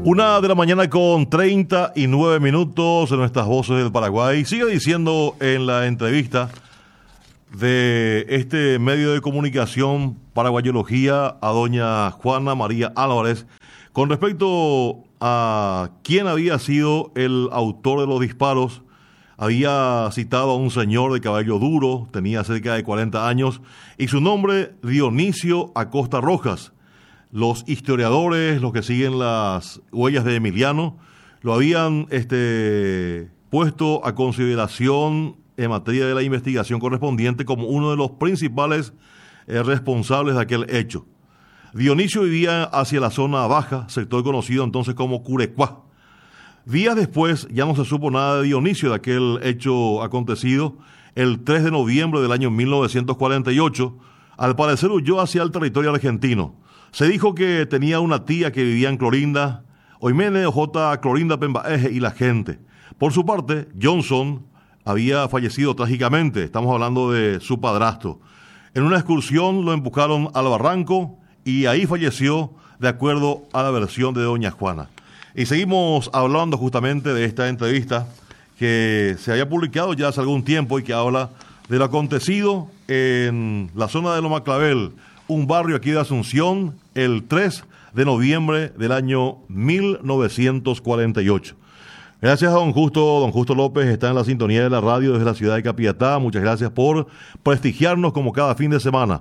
1:00 con 39 minutos en nuestras voces del Paraguay. Sigue diciendo en la entrevista de este medio de comunicación Paraguayología a doña Juana María Álvarez con respecto a quién había sido el autor de los disparos. Había citado a un señor de cabello duro, tenía cerca de 40 años, y su nombre Dionisio Acosta Rojas. Los historiadores, los que siguen las huellas de Emiliano, lo habían puesto a consideración en materia de la investigación correspondiente como uno de los principales responsables de aquel hecho. Dionisio vivía hacia la zona baja, sector conocido entonces como Curecuá. Días después ya no se supo nada de Dionisio, de aquel hecho acontecido el 3 de noviembre del año 1948. Al parecer huyó hacia el territorio argentino. Se dijo que tenía una tía que vivía en Clorinda, Oimene J. Clorinda Pembaeje y la gente. Por su parte, Johnson había fallecido trágicamente, estamos hablando de su padrastro. En una excursión lo empujaron al barranco y ahí falleció, de acuerdo a la versión de doña Juana. Y seguimos hablando justamente de esta entrevista que se había publicado ya hace algún tiempo y que habla de lo acontecido en la zona de Loma Clavel, un barrio aquí de Asunción, el 3 de noviembre del año 1948. Gracias a don Justo López, está en la sintonía de la radio desde la ciudad de Capiatá. Muchas gracias por prestigiarnos como cada fin de semana.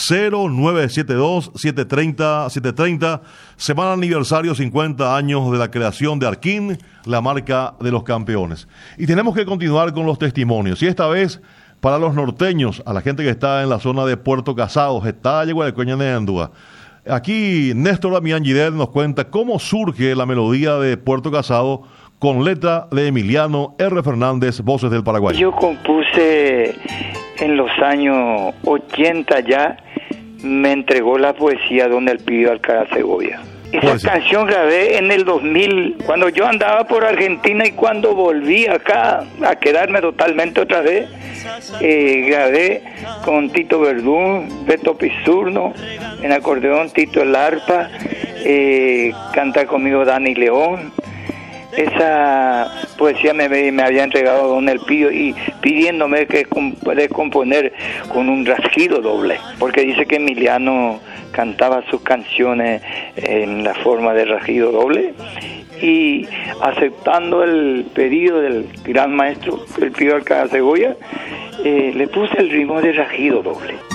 0972-730-730, semana aniversario 50 años de la creación de Arquín, la marca de los campeones. Y tenemos que continuar con los testimonios, y esta vez para los norteños, a la gente que está en la zona de Puerto Casado, Getalle, Gualecoña, Neandúa. Aquí Néstor Damián Gidel nos cuenta cómo surge la melodía de Puerto Casado con letra de Emiliano R. Fernández, Voces del Paraguay. Yo compuse en los años 80 ya, me entregó la poesía Don Elpidio Alcaraz Segovia. Esa canción grabé en el 2000, cuando yo andaba por Argentina y cuando volví acá a quedarme totalmente otra vez, grabé con Tito Verdún, Beto Pisurno, en acordeón Tito el arpa, canta conmigo Dani León. Esa poesía me había entregado Don Elpidio y pidiéndome que puede componer con un rasguido doble, porque dice que Emiliano cantaba sus canciones en la forma de rasguido doble, y aceptando el pedido del gran maestro Elpidio Alcaraz Segovia, le puse el ritmo de rasguido doble.